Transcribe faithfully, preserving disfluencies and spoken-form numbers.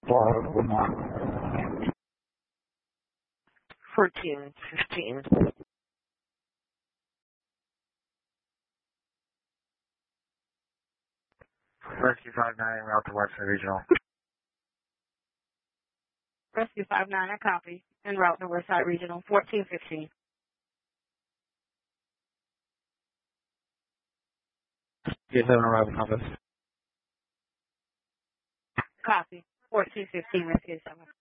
Florida, Vermont. fourteen fifteen. Rescue five nine, route to Westside Regional. Rescue five nine, I copy. En route to Westside Regional, fourteen fifteen. Get seven arrival compass. Copy. fourteen fifteen, Rescue seven.